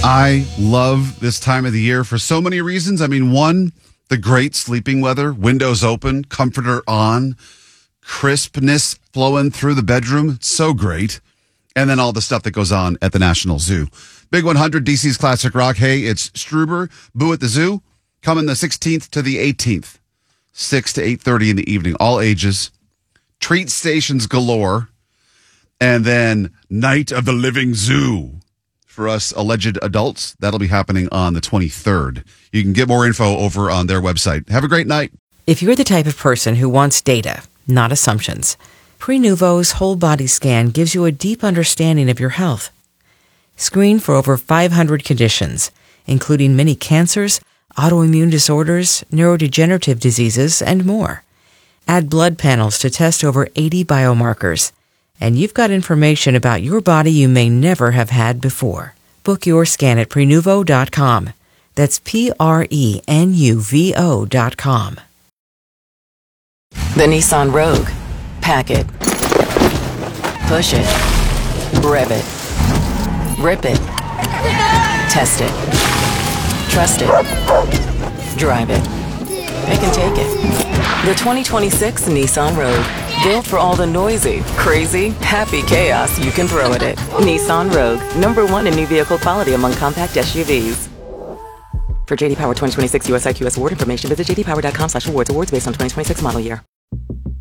I love this time of the year for so many reasons. I mean, one, the great sleeping weather, windows open, comforter on, crispness flowing through the bedroom. It's so great. And then all the stuff that goes on at the National Zoo. Big 100, DC's Classic Rock. Hey, it's Struber, Boo at the Zoo, coming the 16th to the 18th, 6 to 8:30 in the evening, all ages. Treat stations galore. And then Night of the Living Zoo. For us alleged adults, that'll be happening on the 23rd. You can get more info over on their website. Have a great night. If you're the type of person who wants data, not assumptions, Prenuvo's whole body scan gives you a deep understanding of your health. Screen for over 500 conditions, including many cancers, autoimmune disorders, neurodegenerative diseases, and more. Add blood panels to test over 80 biomarkers. And you've got information about your body you may never have had before. Book your scan at Prenuvo.com. That's Prenuvo.com. The Nissan Rogue. Pack it. Push it. Rev it. Rip it. Test it. Trust it. Drive it. Pick and take it. The 2026 Nissan Rogue. Built for all the noisy, crazy, happy chaos you can throw at it. Nissan Rogue. #1 in new vehicle quality among compact SUVs. For JD Power 2026 US IQS award information, visit jdpower.com/awards. Awards based on 2026 model year.